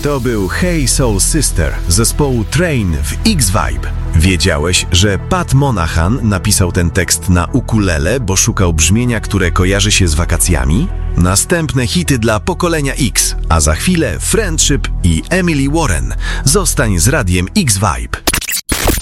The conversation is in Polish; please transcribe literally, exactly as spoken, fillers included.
To był Hey Soul Sister zespołu Train w X-Vibe. Wiedziałeś, że Pat Monahan napisał ten tekst na ukulele, bo szukał brzmienia, które kojarzy się z wakacjami? Następne hity dla pokolenia X, a za chwilę Friendship i Emily Warren. Zostań z radiem X-Vibe.